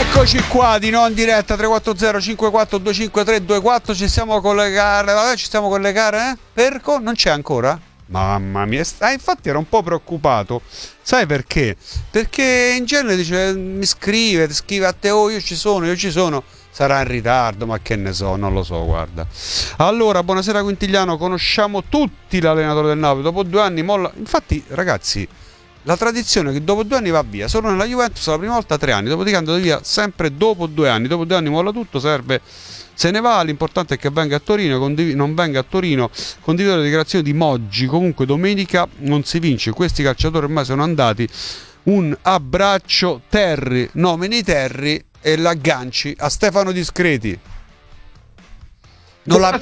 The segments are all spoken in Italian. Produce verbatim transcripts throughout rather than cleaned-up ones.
Eccoci qua di nuovo in diretta tre quattro zero cinque quattro due cinque tre due quattro. Ci stiamo collegare, vabbè, ci stiamo collegare, eh? Perco non c'è ancora? Mamma mia, ah, infatti ero un po' preoccupato. Sai perché? Perché in genere dice mi scrive, scrive a te, oh io ci sono, io ci sono. Sarà in ritardo, ma che ne so, non lo so, guarda. Allora, buonasera Quintigliano, conosciamo tutti l'allenatore del Napoli, dopo due anni molla. Infatti, ragazzi, la tradizione è che dopo due anni va via, solo nella Juventus la prima volta tre anni, dopodiché andate via sempre dopo due anni, dopo due anni molla tutto, serve, se ne va, l'importante è che venga a Torino, condiv- non venga a Torino, condivido la dichiarazione di Moggi, comunque domenica non si vince, questi calciatori ormai sono andati, un abbraccio Terry, nomini Terry e l'agganci a Stefano Discreti. Non, la...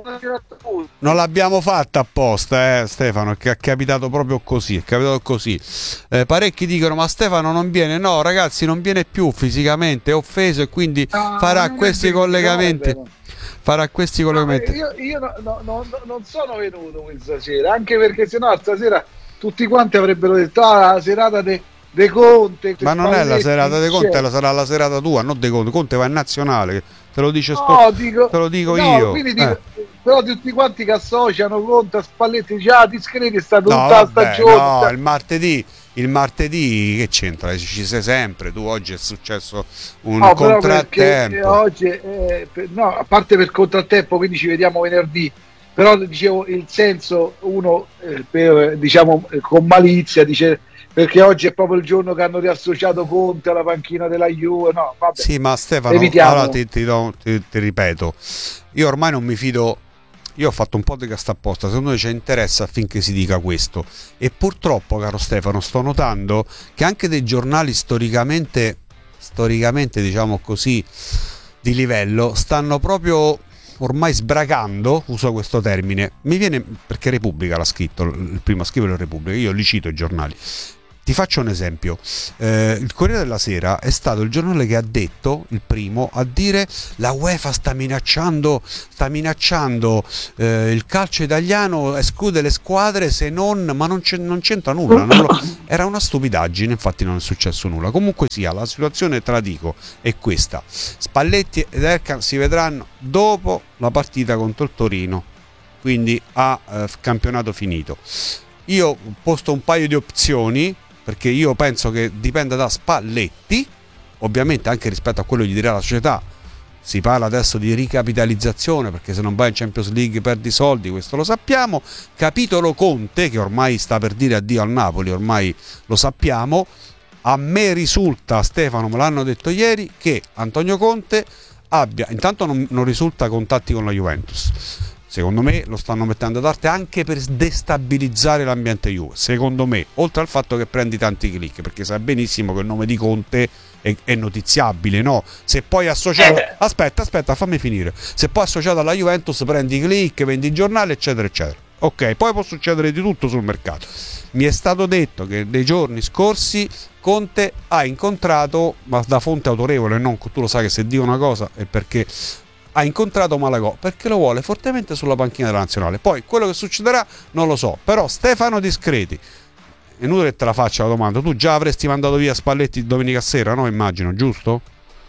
non l'abbiamo fatta apposta, eh, Stefano, che è capitato proprio così, è capitato così. Eh, parecchi dicono ma Stefano non viene, no ragazzi non viene più fisicamente, è offeso e quindi no, farà questi collegamenti. Farà questi no, collegamenti. Io, io no, no, no, non sono venuto questa sera, anche perché sennò stasera tutti quanti avrebbero detto ah la serata de, de Conte. Ma non è la serata de Conte, la sarà la serata tua, non de Conte. Conte va in nazionale. Te lo dice sto, no, dico, te lo dico no, io. Quindi dico, eh. Però tutti quanti che associano Conte a Spalletti già Discreti è stato no, tutta vabbè, la stagione. No, sta... il martedì, il martedì che c'entra? Ci sei sempre. Tu oggi è successo un no, contrattempo. Oggi, eh, per, no, a parte per contrattempo, quindi ci vediamo venerdì. Però dicevo il senso uno eh, per, diciamo con malizia dice perché oggi è proprio il giorno che hanno riassociato Conte alla panchina della Juve. No, vabbè. Sì, ma Stefano, allora ti, ti, do, ti, ti ripeto, io ormai non mi fido. Io ho fatto un podcast apposta, secondo me ci interessa affinché si dica questo. E purtroppo, caro Stefano, sto notando che anche dei giornali storicamente, storicamente diciamo così, di livello, stanno proprio ormai sbracando, uso questo termine, mi viene perché Repubblica l'ha scritto, il primo a scrivere Repubblica, io li cito i giornali. Ti faccio un esempio, eh, il Corriere della Sera è stato il giornale che ha detto, il primo, a dire la UEFA sta minacciando, sta minacciando eh, il calcio italiano, esclude le squadre se non, ma non, c'è, non c'entra nulla, non lo, era una stupidaggine, infatti non è successo nulla. Comunque sia, la situazione, te la dico, è questa, Spalletti ed Erkan si vedranno dopo la partita contro il Torino, quindi a eh, campionato finito. Io ho posto un paio di opzioni, perché io penso che dipenda da Spalletti, ovviamente anche rispetto a quello che gli dirà la società. Si parla adesso di ricapitalizzazione, perché se non vai in Champions League perdi soldi, questo lo sappiamo. Capitolo Conte, che ormai sta per dire addio al Napoli, ormai lo sappiamo. A me risulta, Stefano, me l'hanno detto ieri, che Antonio Conte abbia, intanto non, non risulta contatti con la Juventus. Secondo me lo stanno mettendo ad arte anche per destabilizzare l'ambiente Juve, secondo me, oltre al fatto che prendi tanti click, perché sai benissimo che il nome di Conte è, è notiziabile, no? Se poi associato, eh. aspetta, aspetta, fammi finire, se poi associato alla Juventus prendi click, vendi giornali, eccetera, eccetera. Ok, poi può succedere di tutto sul mercato. Mi è stato detto che nei giorni scorsi Conte ha incontrato, ma da fonte autorevole, non tu lo sai che se dico una cosa è perché ha incontrato Malagò, perché lo vuole fortemente sulla panchina della nazionale. Poi quello che succederà non lo so, però Stefano Discreti, è inutile che te la faccia la domanda, tu già avresti mandato via Spalletti domenica sera, no? Immagino, giusto?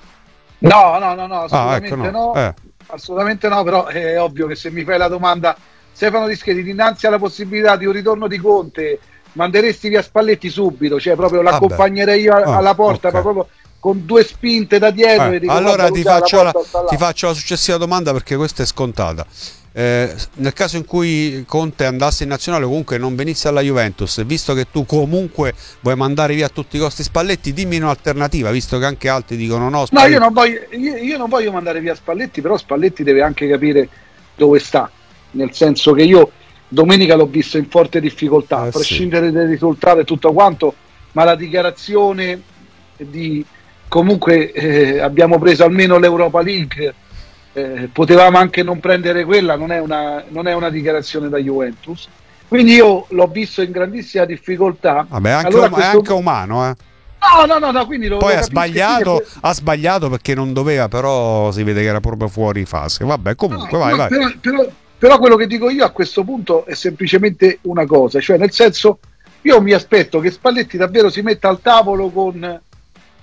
No, no, no, no, assolutamente ah, ecco, no, no. Eh. assolutamente no, però è ovvio che se mi fai la domanda Stefano Discreti dinanzi alla possibilità di un ritorno di Conte manderesti via Spalletti subito, cioè proprio l'accompagnerei io ah, alla porta, okay. ma proprio con due spinte da dietro. Eh, e dico, allora ti faccio, la, ti là. faccio la successiva domanda, perché questa è scontata. Eh, nel caso in cui Conte andasse in nazionale, comunque non venisse alla Juventus, visto che tu comunque vuoi mandare via a tutti i costi Spalletti, dimmi un'alternativa, visto che anche altri dicono no Spalletti. No, io non, voglio, io, io non voglio mandare via Spalletti, però Spalletti deve anche capire dove sta, nel senso che io domenica l'ho visto in forte difficoltà, eh, a prescindere sì. dal risultato e tutto quanto, ma la dichiarazione di comunque eh, abbiamo preso almeno l'Europa League, eh, potevamo anche non prendere quella, non è una, non è una dichiarazione da Juventus, quindi io l'ho visto in grandissima difficoltà. Vabbè, anche allora um- questo... è anche umano, eh. No, no, no, no, quindi lo, poi lo ha sbagliato, quindi... ha sbagliato perché non doveva, però si vede che era proprio fuori fase. Vabbè, comunque, no, vai, no, vai. Però, però, però quello che dico io a questo punto è semplicemente una cosa, cioè nel senso, io mi aspetto che Spalletti davvero si metta al tavolo con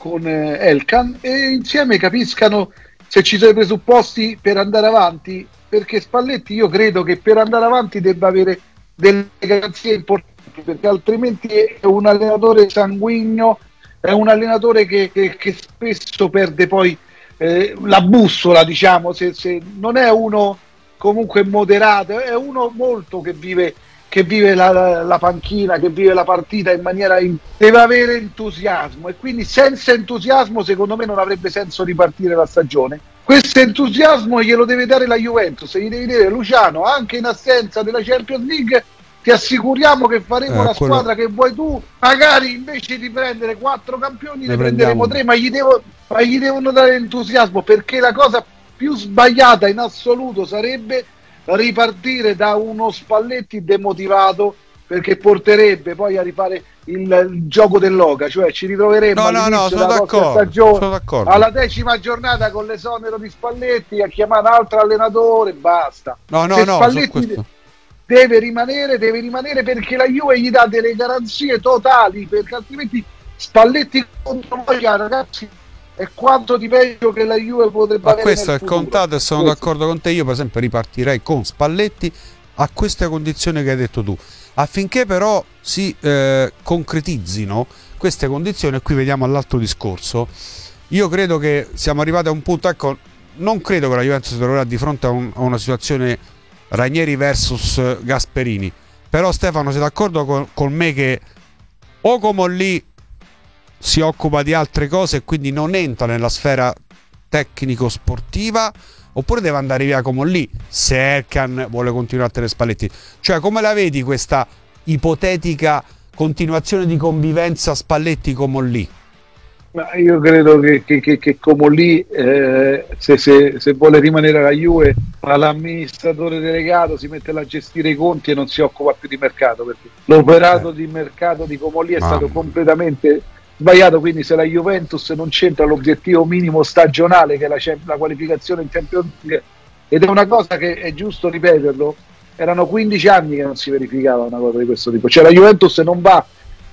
con eh, Elkan, e insieme capiscano se ci sono i presupposti per andare avanti, perché Spalletti io credo che per andare avanti debba avere delle garanzie importanti, perché altrimenti è un allenatore sanguigno, è un allenatore che, che, che spesso perde poi eh, la bussola, diciamo, se, se non è uno comunque moderato, è uno molto che vive che vive la, la, la panchina, che vive la partita in maniera in... deve avere entusiasmo, e quindi senza entusiasmo secondo me non avrebbe senso ripartire la stagione. Questo entusiasmo glielo deve dare la Juventus, gli devi dire: Luciano, anche in assenza della Champions League ti assicuriamo che faremo eh, la quello... squadra che vuoi tu, magari invece di prendere quattro campioni ne, ne prendiamo prenderemo tre, ma gli, devo, ma gli devono dare entusiasmo, perché la cosa più sbagliata in assoluto sarebbe ripartire da uno Spalletti demotivato, perché porterebbe poi a rifare il, il gioco dell'Oca, cioè ci ritroveremo no, no, all'inizio no, sono della d'accordo, stagione, sono d'accordo. alla decima giornata con l'esonero di Spalletti, a chiamare un altro allenatore, basta. No, no, Se no, Spalletti deve rimanere, deve rimanere perché la Juve gli dà delle garanzie totali, perché altrimenti Spalletti contro noi, ragazzi, è quanto di peggio che la Juve potrebbe ma avere questo nel è futuro. contato, e sono questo. d'accordo con te. Io per esempio ripartirei con Spalletti a queste condizioni che hai detto tu, affinché però si eh, concretizzino queste condizioni. E qui vediamo all'altro discorso. Io credo che siamo arrivati a un punto, ecco, non credo che la Juventus si troverà di fronte a, un, a una situazione Ranieri versus Gasperini, però Stefano, sei d'accordo con, con me che o Comolli si occupa di altre cose e quindi non entra nella sfera tecnico-sportiva, oppure deve andare via Comolli se Elkan vuole continuare a tenere Spalletti? Cioè, come la vedi questa ipotetica continuazione di convivenza Spalletti-Comolli? Ma io credo che, che, che, che Comolli eh, se, se, se vuole rimanere alla Juve, all'amministratore delegato, si mette a gestire i conti e non si occupa più di mercato, perché l'operato eh. di mercato di Comolli è Mamma. stato completamente sbagliato. Quindi se la Juventus non c'entra l'obiettivo minimo stagionale, che è la, la qualificazione in Champions League, ed è una cosa che è giusto ripeterlo, erano quindici anni che non si verificava una cosa di questo tipo. Cioè la Juventus non va,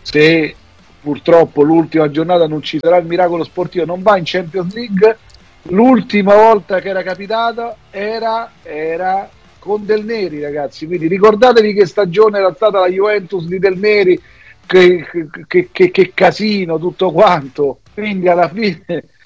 se purtroppo l'ultima giornata non ci sarà il miracolo sportivo, non va in Champions League. L'ultima volta che era capitata era, era con Del Neri, ragazzi, quindi ricordatevi che stagione era stata la Juventus di Del Neri, che, che, che, che casino tutto quanto. Quindi alla fine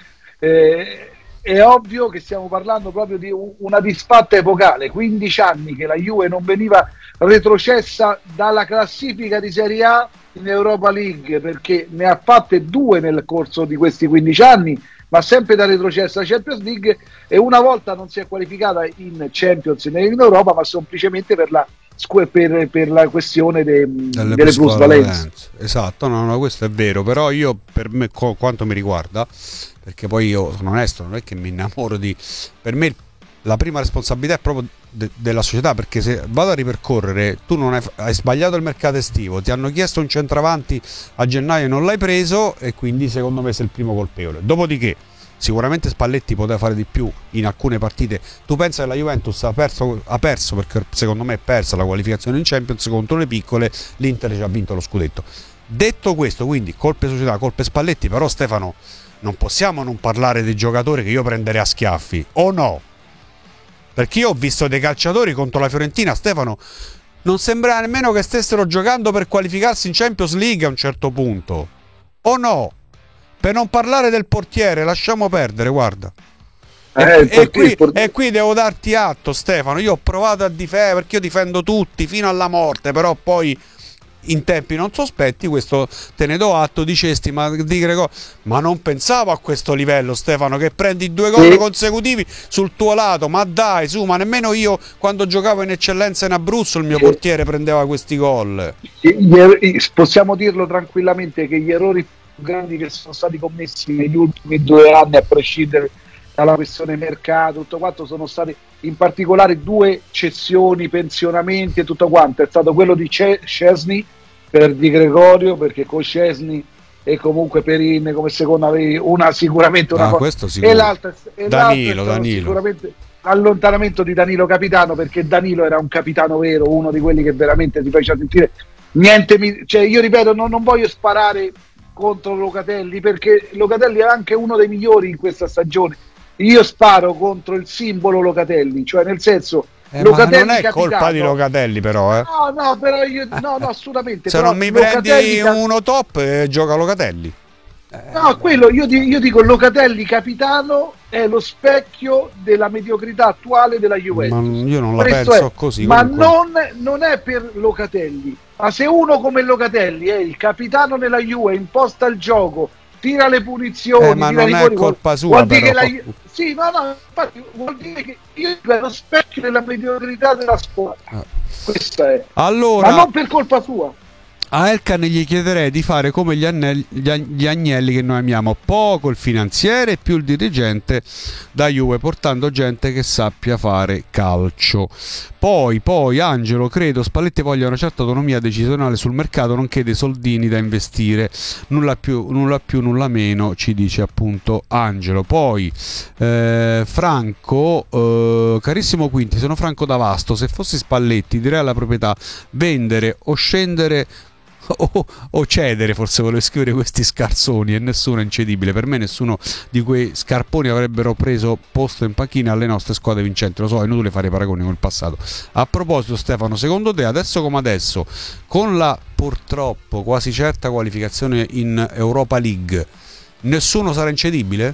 eh, è ovvio che stiamo parlando proprio di una disfatta epocale. quindici anni che la Juve non veniva retrocessa dalla classifica di Serie A in Europa League, perché ne ha fatte due nel corso di questi quindici anni, ma sempre da retrocessa alla Champions League, e una volta non si è qualificata in Champions in Europa, ma semplicemente per la, per, per la questione de, delle, delle plusvalenze. Esatto, no, no, questo è vero, però io, per me, quanto mi riguarda, perché poi io sono onesto, non è che mi innamoro di... Per me la prima responsabilità è proprio de- della società, perché se vado a ripercorrere, tu non hai, hai sbagliato il mercato estivo, ti hanno chiesto un centravanti a gennaio e non l'hai preso, e quindi secondo me sei il primo colpevole. Dopodiché sicuramente Spalletti poteva fare di più in alcune partite. Tu pensa che la Juventus ha perso, ha perso perché secondo me è persa la qualificazione in Champions contro le piccole, l'Inter ci ha vinto lo scudetto. Detto questo, quindi colpe società, colpe Spalletti, però Stefano, non possiamo non parlare dei giocatori che io prenderei a schiaffi, o no? Perché io ho visto dei calciatori contro la Fiorentina, Stefano, non sembrava nemmeno che stessero giocando per qualificarsi in Champions League a un certo punto, o no? Per non parlare del portiere, lasciamo perdere, guarda. E, eh, e, qui, port- e qui devo darti atto, Stefano, io ho provato a difendere, perché io difendo tutti fino alla morte, però poi in tempi non sospetti, questo te ne do atto, dicesti, ma di Greco, ma non pensavo a questo livello, Stefano, che prendi due gol sì. consecutivi sul tuo lato, ma dai, su, ma nemmeno io quando giocavo in eccellenza in Abruzzo il mio sì. portiere prendeva questi gol. Possiamo dirlo tranquillamente che gli errori più grandi che sono stati commessi negli ultimi due anni, a prescindere dalla questione mercato, tutto quanto, sono state in particolare due cessioni, pensionamenti e tutto quanto. È stato quello di Szczesny per Di Gregorio, perché con Szczesny e comunque Perin come seconda, una sicuramente una ah, cosa, sicuro. e l'altra, e Danilo, l'altra Danilo. sicuramente allontanamento di Danilo capitano, perché Danilo era un capitano vero, uno di quelli che veramente ti faceva sentire niente, mi, cioè io ripeto, non, non voglio sparare contro Locatelli, perché Locatelli è anche uno dei migliori in questa stagione. Io sparo contro il simbolo Locatelli, cioè nel senso Eh, ma Locatelli non è capitano. colpa di Locatelli, però, eh. No, no, però io no, no, assolutamente. Se però non mi Locatelli prendi cap- uno top, eh, gioca Locatelli. No, quello io, di- io dico Locatelli capitano è lo specchio della mediocrità attuale della Ma Juventus. io non la Questo penso è, così. ma Comunque, non, non è per Locatelli. Ma se uno come Locatelli è il capitano della Juve, imposta il gioco, tira le eh, punizioni, ma tira non i è rigori, vuol, colpa sua, vuol dire però. che la Ju- sì, no, no, infatti vuol dire che io dico è lo specchio della mediocrità della squadra. Questo è. Ma Allora, non per colpa sua. a Elkan gli chiederei di fare come gli, Annelli- gli Ag- gli Agnelli che noi amiamo, poco il finanziere e più il dirigente da Juve, portando gente che sappia fare calcio. Poi, poi Angelo, credo Spalletti voglia una certa autonomia decisionale sul mercato, nonché dei soldini da investire, nulla più, nulla più, nulla meno, ci dice appunto Angelo. Poi eh, Franco, eh, carissimo Quinti, sono Franco da Vasto, se fossi Spalletti direi alla proprietà vendere o scendere O, o cedere, forse volevo scrivere questi scarsoni, e nessuno è incedibile. Per me nessuno di quei scarponi avrebbero preso posto in panchina alle nostre squadre vincenti. Lo so, è inutile fare paragoni con il passato. A proposito, Stefano, secondo te adesso come adesso, con la purtroppo quasi certa qualificazione in Europa League, nessuno sarà incedibile?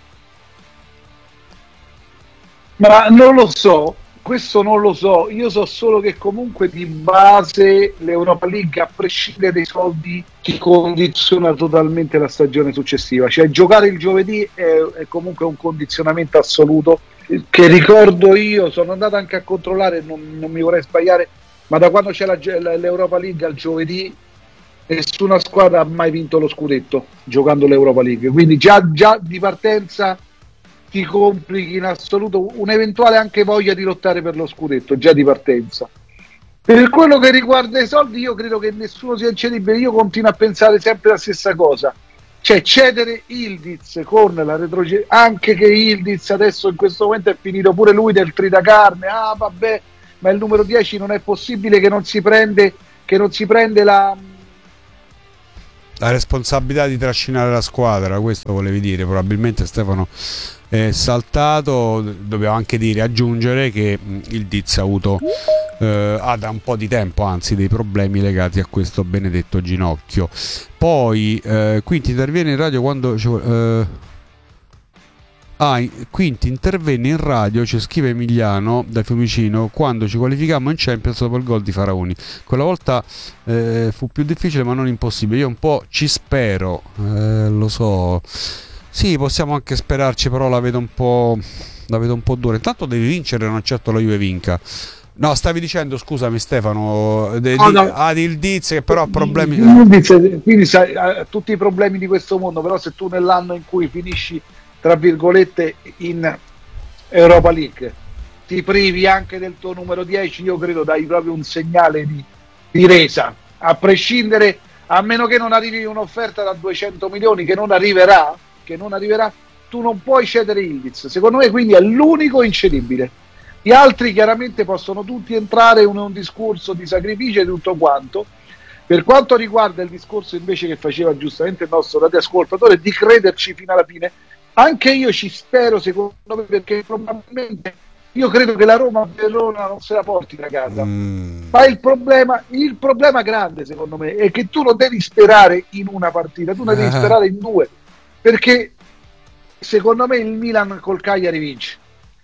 Ma non lo so, questo non lo so, io so solo che comunque di base l'Europa League, a prescindere dai soldi, ti condiziona totalmente la stagione successiva, cioè giocare il giovedì è, è comunque un condizionamento assoluto, che ricordo io, sono andato anche a controllare, non, non mi vorrei sbagliare, ma da quando c'è la, l'Europa League al giovedì nessuna squadra ha mai vinto lo scudetto giocando l'Europa League, quindi già, già di partenza ti complichi in assoluto un'eventuale anche voglia di lottare per lo scudetto già di partenza. Per quello che riguarda i soldi, io credo che nessuno sia incedibile. Io continuo a pensare sempre la stessa cosa, cioè cedere Ildiz con la retrocessione, anche che Ildiz adesso in questo momento è finito pure lui del tritacarne, ah vabbè, ma il numero dieci non è possibile che non si prende che non si prende la La responsabilità di trascinare la squadra, questo volevi dire. Probabilmente Stefano è saltato. Dobbiamo anche dire, aggiungere che il Diz ha avuto eh, ha da un po' di tempo anzi dei problemi legati a questo benedetto ginocchio. Poi eh, Quinti interviene in radio quando ci vuole, eh, Ah, Quinti intervenne in radio, ci scrive Emiliano da Fiumicino, quando ci qualificammo in Champions dopo il gol di Faraoni. Quella volta eh, fu più difficile ma non impossibile. Io un po' ci spero, eh, lo so. Sì, possiamo anche sperarci, però la vedo un po', la vedo un po' dura. Intanto devi vincere, non certo la Juve vinca. No, stavi dicendo, scusami Stefano, de, no, di, no. ah, il Diz che però ha problemi. Quindi sai, ha tutti i problemi di questo mondo, però se tu nell'anno in cui finisci tra virgolette in Europa League ti privi anche del tuo numero dieci, io credo dai proprio un segnale di, di resa, a prescindere, a meno che non arrivi un'offerta da duecento milioni che non arriverà, che non arriverà, tu non puoi cedere Ildiz, secondo me, quindi è l'unico incedibile. Gli altri chiaramente possono tutti entrare in un discorso di sacrificio e tutto quanto. Per quanto riguarda il discorso invece che faceva giustamente il nostro radioascoltatore, di crederci fino alla fine, anche io ci spero, secondo me, perché probabilmente io credo che la Roma Verona non se la porti da casa. Mm. Ma il problema, il problema grande, secondo me, è che tu non devi sperare in una partita, tu ne devi sperare in due, perché secondo me il Milan col Cagliari vince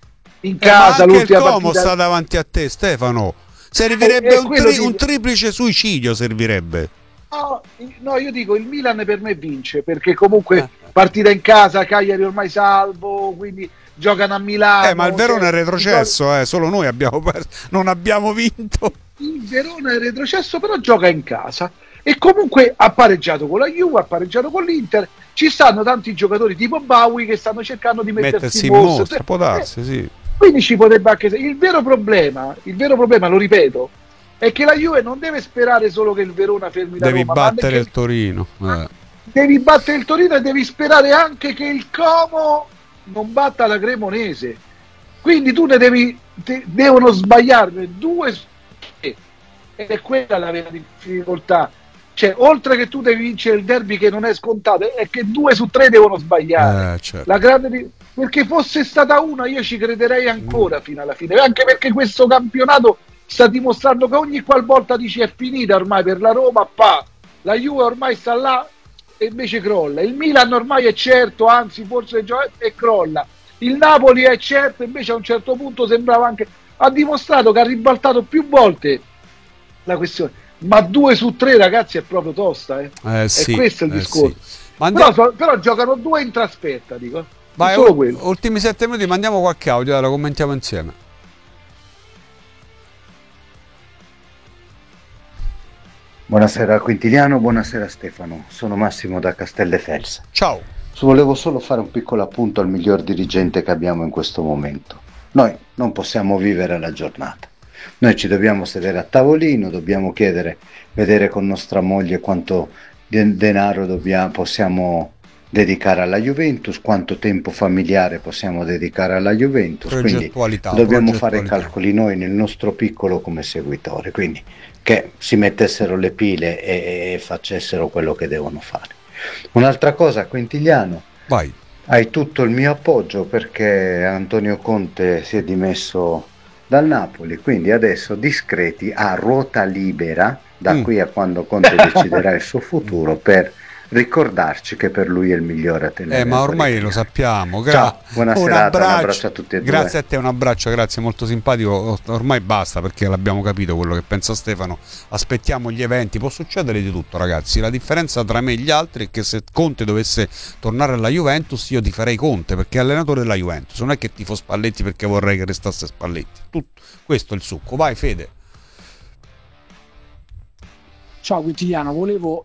in eh, casa. Ma anche l'ultima il Como partita sta davanti a te, Stefano. Servirebbe un, tri- dico... un triplice suicidio, servirebbe. No, no, io dico il Milan per me vince, perché comunque partita in casa, Cagliari ormai salvo, quindi giocano a Milano. Eh, ma il Verona cioè, è retrocesso, eh, solo noi abbiamo perso, non abbiamo vinto. Il Verona è retrocesso, però gioca in casa e comunque ha pareggiato con la Juve, ha pareggiato con l'Inter. Ci stanno tanti giocatori tipo Baui che stanno cercando di mettersi, mettersi in mostra, mostra. Può darsi, sì. Eh, quindi ci potrebbe anche il vero problema, il vero problema, lo ripeto, è che la Juve non deve sperare solo che il Verona fermi la devi Roma, battere ma il Torino, eh. devi battere il Torino e devi sperare anche che il Como non batta la Cremonese. Quindi tu ne devi te, devono sbagliarne due ed è quella la vera difficoltà. cioè, oltre che tu devi vincere il derby, che non è scontato, è che due su tre devono sbagliare. Eh, certo. La grande di... Perché fosse stata una, io ci crederei ancora mm. fino alla fine, anche perché questo campionato sta dimostrando che ogni qualvolta dici è finita ormai per la Roma, pa, la Juve ormai sta là e invece crolla. Il Milan ormai è certo, anzi forse già e crolla. Il Napoli è certo, invece a un certo punto sembrava anche... Ha dimostrato che ha ribaltato più volte la questione. Ma due su tre, ragazzi, è proprio tosta, eh? Eh, sì, è questo il eh, discorso. Sì. Andiamo... Però, però giocano due in trasferta, dico. Vai, solo u- quello. ultimi sette minuti, mandiamo qualche audio, dai, lo commentiamo insieme. Buonasera Quintiliano, buonasera Stefano, sono Massimo da Castelldefels. Ciao. Volevo solo fare un piccolo appunto al miglior dirigente che abbiamo in questo momento. Noi non possiamo vivere la giornata, noi ci dobbiamo sedere a tavolino, dobbiamo chiedere, vedere con nostra moglie quanto de- denaro dobbiamo, possiamo dedicare alla Juventus, quanto tempo familiare possiamo dedicare alla Juventus, quindi dobbiamo fare i calcoli noi nel nostro piccolo come seguitore, quindi che si mettessero le pile e, e facessero quello che devono fare. Un'altra cosa, Quintiliano, vai. Hai tutto il mio appoggio perché Antonio Conte si è dimesso dal Napoli, quindi adesso discreti a ruota libera da mm. qui a quando Conte deciderà il suo futuro per ricordarci che per lui è il migliore a tenere. Eh, ma ormai lo sappiamo. Gra- Ciao, buona un serata, abbraccio. un abbraccio a tutti e due. Grazie a te, un abbraccio, grazie, molto simpatico. Ormai basta perché l'abbiamo capito quello che pensa Stefano. Aspettiamo gli eventi, può succedere di tutto, ragazzi. La differenza tra me e gli altri è che se Conte dovesse tornare alla Juventus, io ti farei Conte perché è allenatore della Juventus. Non è che tifo Spalletti perché vorrei che restasse Spalletti. Tutto, questo è il succo. Vai, Fede. Ciao Quintiliano, volevo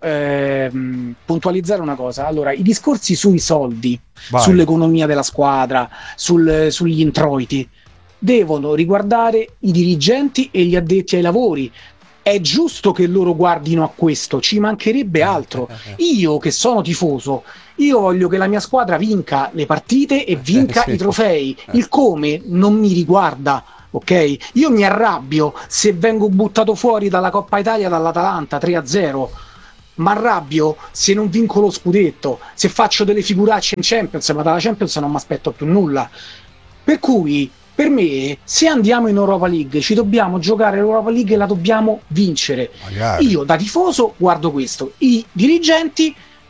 ehm, puntualizzare una cosa. Allora, i discorsi sui soldi, Vai. sull'economia della squadra, sul, sugli introiti, devono riguardare i dirigenti e gli addetti ai lavori. È giusto che loro guardino a questo, ci mancherebbe altro. Io che sono tifoso, io voglio che la mia squadra vinca le partite e vinca eh, sì. i trofei. Il come non mi riguarda. Ok? Io mi arrabbio se vengo buttato fuori dalla Coppa Italia dall'Atalanta tre a zero, ma arrabbio se non vinco lo scudetto, se faccio delle figuracce in Champions, ma dalla Champions non mi aspetto più nulla. Per cui, per me, se andiamo in Europa League ci dobbiamo giocare l'Europa League e la dobbiamo vincere. Magari. Io da tifoso guardo questo, i dirigenti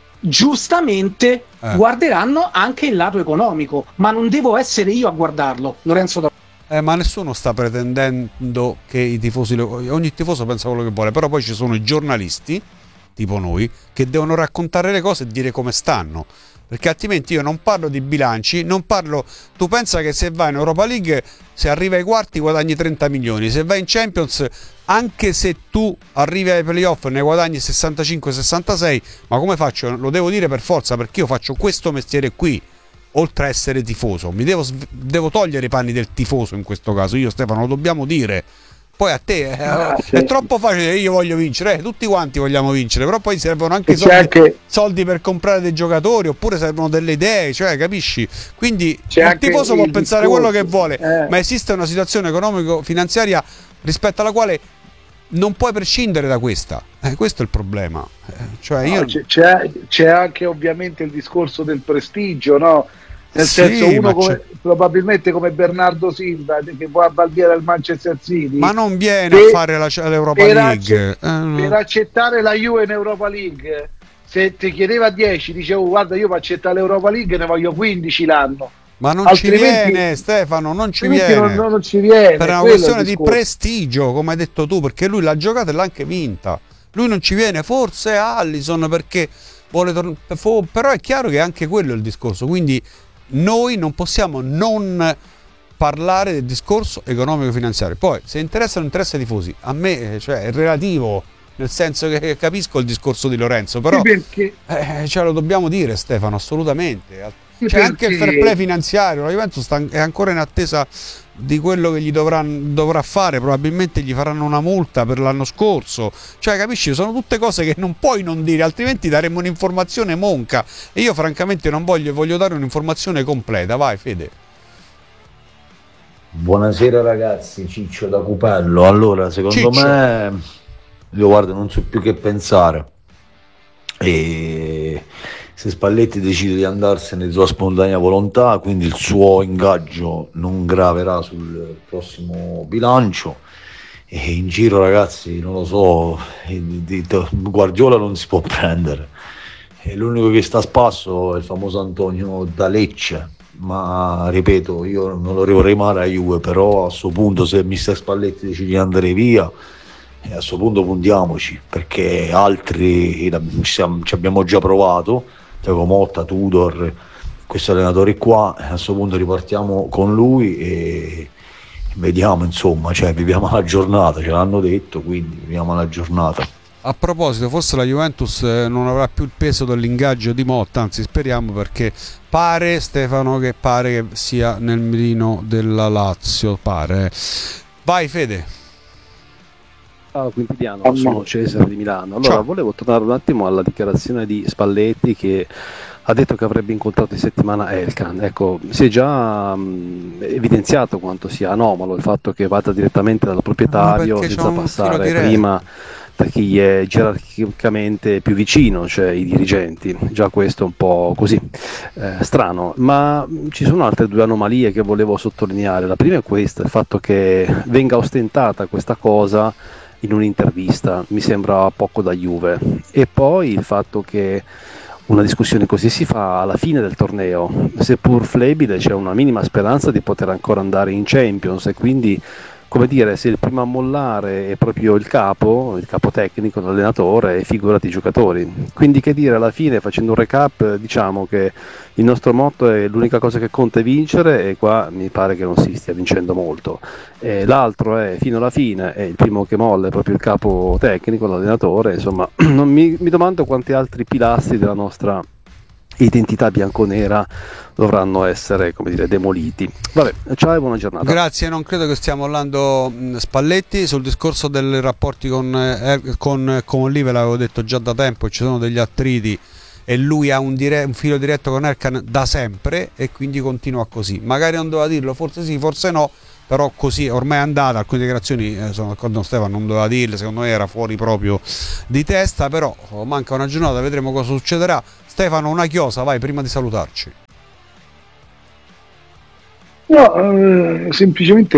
giustamente eh. guarderanno anche il lato economico, ma non devo essere io a guardarlo. Lorenzo da Eh, ma nessuno sta pretendendo che i tifosi, ogni tifoso pensa quello che vuole, però poi ci sono i giornalisti, tipo noi, che devono raccontare le cose e dire come stanno, perché altrimenti io non parlo di bilanci, non parlo, tu pensa che se vai in Europa League, se arrivi ai quarti guadagni trenta milioni, se vai in Champions, anche se tu arrivi ai playoff ne guadagni sessantacinque sessantasei, ma come faccio? Lo devo dire per forza, perché io faccio questo mestiere qui. Oltre a essere tifoso, mi devo, devo togliere i panni del tifoso in questo caso. Io, Stefano, lo dobbiamo dire. Poi a te eh, ah, sì. è troppo facile. Io voglio vincere, eh, tutti quanti vogliamo vincere, però poi servono anche soldi, anche soldi per comprare dei giocatori, oppure servono delle idee, cioè, capisci? Quindi c'è il tifoso può pensare discorso. quello che vuole, eh. ma esiste una situazione economico-finanziaria rispetto alla quale non puoi prescindere da questa. Eh, questo è il problema. Eh, cioè io... no, c'è, c'è anche ovviamente il discorso del prestigio, no? Nel sì, senso, uno come, probabilmente come Bernardo Silva che può avvalire al Manchester City, ma non viene per, a fare la, l'Europa per League acce- eh. per accettare la Juve in Europa League. Se ti chiedeva dieci, dicevo guarda, io per accettare l'Europa League ne voglio quindici l'anno, ma non altrimenti, ci viene, Stefano, non ci viene. Non, non ci viene per una questione di prestigio, come hai detto tu, perché lui l'ha giocata e l'ha anche vinta. Lui non ci viene, forse Alisson perché vuole tornare, però è chiaro che anche quello è il discorso, quindi noi non possiamo non parlare del discorso economico-finanziario. Poi se interessa o non interessa ai tifosi, a me cioè, è relativo, nel senso che capisco il discorso di Lorenzo, però perché... eh, cioè, lo dobbiamo dire, Stefano, assolutamente. C'è perché... anche il fair play finanziario, la Juventus sta, è ancora in attesa di quello che gli dovrà, dovrà fare, probabilmente gli faranno una multa per l'anno scorso, cioè capisci, sono tutte cose che non puoi non dire, altrimenti daremo un'informazione monca e io francamente non voglio, voglio dare un'informazione completa. Vai Fede. Buonasera ragazzi, Ciccio da Cupello. Allora secondo Ciccio. me io guarda non so più che pensare, e se Spalletti decide di andarsene di sua spontanea volontà, quindi il suo ingaggio non graverà sul prossimo bilancio. E in giro, ragazzi, non lo so, Guardiola non si può prendere, e l'unico che sta a spasso è il famoso Antonio da Lecce, ma ripeto, io non lo vorrei mai a Juve, però a questo punto se mister Spalletti decide di andare via, a questo punto puntiamoci, perché altri ci, ci abbiamo già provato, Thiago Motta, Tudor, questi allenatori qua, a questo punto ripartiamo con lui e vediamo, insomma, cioè viviamo la giornata, ce l'hanno detto, quindi viviamo la giornata. A proposito, forse la Juventus non avrà più il peso dell'ingaggio di Motta, anzi speriamo, perché pare, Stefano, che pare che sia nel mirino della Lazio, pare. Vai Fede. Ciao Quintiliano, sono Cesare di Milano. Allora, Ciao. Volevo tornare un attimo alla dichiarazione di Spalletti che ha detto che avrebbe incontrato in settimana Elkan. Ecco, si è già mh, evidenziato quanto sia anomalo il fatto che vada direttamente dal proprietario senza passare prima da chi gli è gerarchicamente più vicino, cioè i dirigenti. Già questo è un po' così eh, strano, ma mh, ci sono altre due anomalie che volevo sottolineare. La prima è questa, il fatto che venga ostentata questa cosa in un'intervista, mi sembra poco da Juve, e poi il fatto che una discussione così si fa alla fine del torneo, seppur flebile c'è una minima speranza di poter ancora andare in Champions, e quindi, come dire, se il primo a mollare è proprio il capo, il capo tecnico, l'allenatore, e figurati i giocatori. Quindi, che dire, alla fine, facendo un recap, diciamo che il nostro motto è l'unica cosa che conta è vincere, e qua mi pare che non si stia vincendo molto. E l'altro è fino alla fine, e il primo che molla è proprio il capo tecnico, l'allenatore. Insomma, non mi, mi domando quanti altri pilastri della nostra identità bianconera dovranno essere, come dire, demoliti. Vabbè, ciao e buona giornata. Grazie, non credo che stiamo parlando Spalletti. Sul discorso dei rapporti con, eh, con, con Olive l'avevo detto già da tempo, ci sono degli attriti e lui ha un, dire- un filo diretto con Erkan da sempre, e quindi continua così. Magari non doveva dirlo, forse sì, forse no, però così ormai è andata. Alcune dichiarazioni, eh, sono d'accordo con Stefano, non doveva dirle, secondo me era fuori proprio di testa, però oh, manca una giornata, vedremo cosa succederà. Stefano, una chiosa, vai, prima di salutarci. No, eh, semplicemente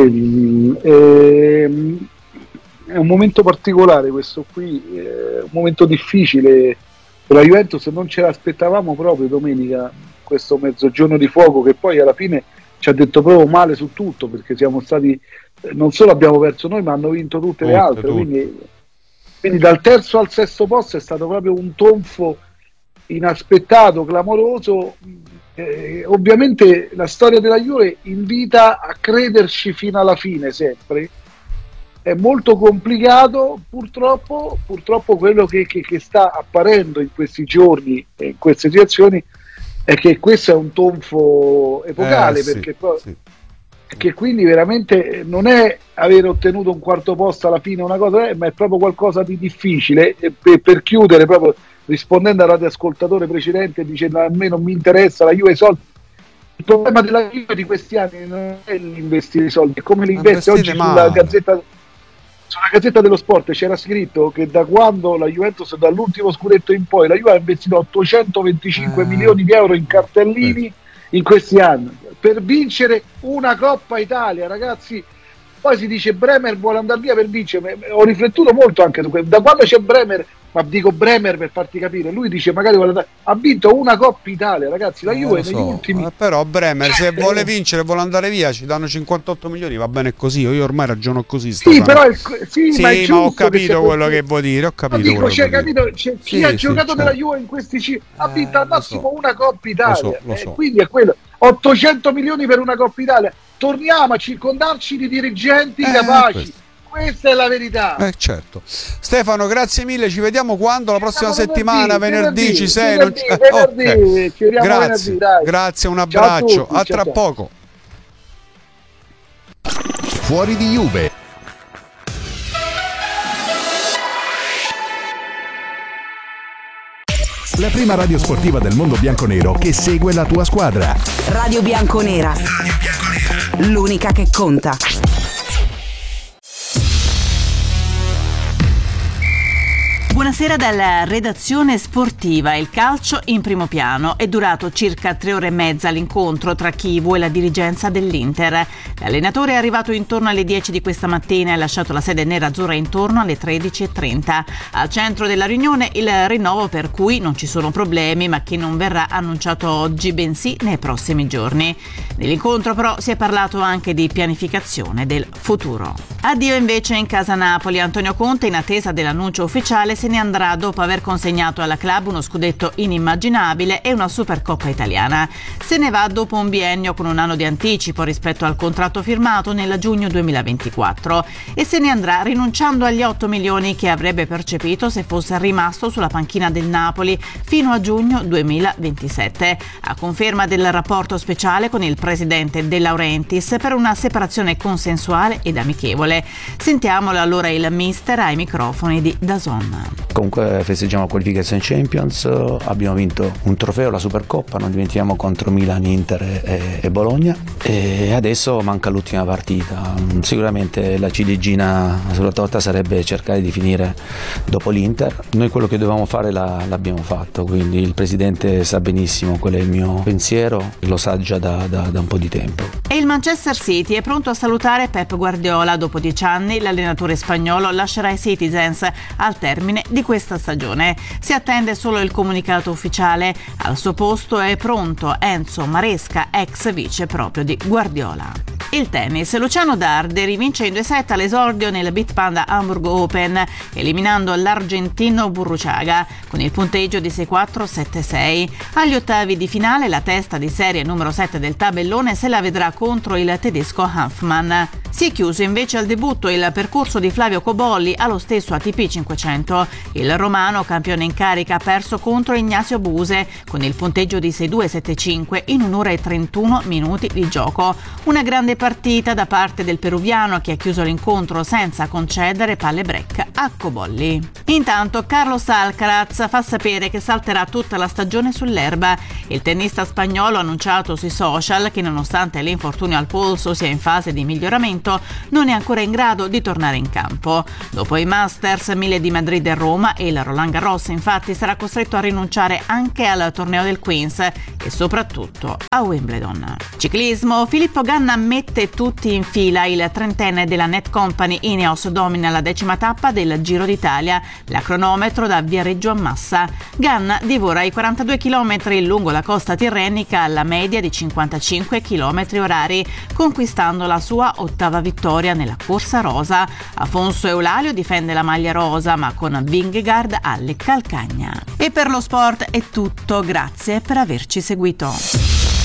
eh, è un momento particolare questo qui, è un momento difficile per la Juventus. Non ce l'aspettavamo proprio domenica, questo mezzogiorno di fuoco che poi alla fine ci ha detto proprio male su tutto, perché siamo stati, non solo abbiamo perso noi, ma hanno vinto tutte le altre, quindi, quindi dal terzo al sesto posto è stato proprio un tonfo inaspettato, clamoroso. Eh, ovviamente la storia della Juve invita a crederci fino alla fine sempre. È molto complicato, purtroppo, purtroppo quello che, che, che sta apparendo in questi giorni e in queste situazioni è che questo è un tonfo epocale, eh, perché sì, poi, sì. Che quindi veramente non è aver ottenuto un quarto posto alla fine una cosa, eh, ma è proprio qualcosa di difficile. E per, per chiudere, proprio rispondendo al radioascoltatore precedente dicendo a me non mi interessa la Juve, i soldi, il problema della Juve di questi anni non è l'investire i soldi, è come li investe. Oggi sulla gazzetta, sulla gazzetta dello Sport c'era scritto che da quando la Juventus, dall'ultimo scudetto in poi, la Juve ha investito ottocentoventicinque eh. milioni di euro in cartellini eh. in questi anni per vincere una Coppa Italia, ragazzi. Poi si dice Bremer vuole andare via per vincere. Ho riflettuto molto anche su questo. Da quando c'è Bremer, ma dico Bremer per farti capire, lui dice magari vuole andare, ha vinto una Coppa Italia, ragazzi. La Juve eh, negli so. ultimi eh, però Bremer se vuole vincere, vuole andare via, ci danno cinquantotto milioni, va bene così. Io ormai ragiono così. Sì, però il, sì, sì, ma, è ma ho capito che quello che vuoi dire. Ho capito. Dico, c'è, capito, c'è chi sì, ha sì, giocato certo. nella Juve in questi cinque ha vinto eh, al massimo so. una Coppa Italia. Lo so, lo so. Eh, quindi è quello. ottocento milioni per una Coppa Italia. Torniamo a circondarci di dirigenti eh, capaci. Questo. Questa è la verità. Eh, certo. Stefano, grazie mille. Ci vediamo quando? La prossima venerdì, settimana, venerdì, venerdì ci sei? Venerdì, non venerdì, okay. Ci vediamo grazie. venerdì, dai. Grazie, un abbraccio. A, tutti, a tra ciao. poco. Fuori di Juve. La prima radio sportiva del mondo bianconero che segue la tua squadra. Radio Bianconera. Radio Bianconera. L'unica che conta. Buonasera dalla redazione sportiva. Il calcio in primo piano. È durato circa tre ore e mezza l'incontro tra Chivu e la dirigenza dell'Inter. L'allenatore è arrivato intorno alle dieci di questa mattina e ha lasciato la sede nerazzurra intorno alle tredici e trenta. Al centro della riunione il rinnovo per cui non ci sono problemi, ma che non verrà annunciato oggi, bensì nei prossimi giorni. Nell'incontro però si è parlato anche di pianificazione del futuro. Addio invece in casa Napoli. Antonio Conte, in attesa dell'annuncio ufficiale, se ne andrà dopo aver consegnato alla club uno scudetto inimmaginabile e una Supercoppa italiana. Se ne va dopo un biennio con un anno di anticipo rispetto al contratto firmato nel giugno duemilaventiquattro e se ne andrà rinunciando agli otto milioni che avrebbe percepito se fosse rimasto sulla panchina del Napoli fino a giugno duemilaventisette, a conferma del rapporto speciale con il presidente De Laurentiis per una separazione consensuale ed amichevole. Sentiamolo allora il mister ai microfoni di DAZN. Comunque festeggiamo la qualificazione Champions, abbiamo vinto un trofeo, la Supercoppa, non dimentichiamo, contro Milan, Inter e, e Bologna, e adesso manca l'ultima partita. Sicuramente la ciliegina sulla torta sarebbe cercare di finire dopo l'Inter. Noi quello che dovevamo fare la, l'abbiamo fatto, quindi il presidente sa benissimo qual è il mio pensiero, lo sa già da, da, da un po' di tempo. E il Manchester City è pronto a salutare Pep Guardiola. Dopo dieci anni l'allenatore spagnolo lascerà i Citizens al termine di questa stagione. Si attende solo il comunicato ufficiale. Al suo posto è pronto Enzo Maresca, ex vice proprio di Guardiola. Il tennis. Luciano Darde rivince in due set all'esordio nel Bitpanda Hamburg Open, eliminando l'argentino Burruchaga con il punteggio di sei quattro sette sei. Agli ottavi di finale la testa di serie numero sette del tabellone se la vedrà contro il tedesco Hanfmann. Si è chiuso invece al debutto il percorso di Flavio Cobolli allo stesso A T P cinquecento. Il romano, campione in carica, ha perso contro Ignazio Buse con il punteggio di sei due sette cinque in un'ora e trentuno minuti di gioco. Una grande partita da parte del peruviano che ha chiuso l'incontro senza concedere palle break a Cobolli. Intanto Carlos Alcaraz fa sapere che salterà tutta la stagione sull'erba. Il tennista spagnolo ha annunciato sui social che nonostante l'infortunio al polso sia in fase di miglioramento non è ancora in grado di tornare in campo. Dopo i Masters mille di Madrid e Roma e il Roland Garros, infatti, sarà costretto a rinunciare anche al torneo del Queens e soprattutto a Wimbledon. Ciclismo. Filippo Ganna mette tutti in fila. Il trentenne della Net Company Ineos domina la decima tappa del Giro d'Italia, la cronometro da Viareggio a Massa. Ganna divora i quarantadue chilometri lungo la costa tirrenica alla media di cinquantacinque chilometri orari, conquistando la sua ottava vittoria nella corsa rosa. Afonso Eulalio difende la maglia rosa, ma con Vingegaard alle calcagna. E per lo sport è tutto, grazie per averci seguito.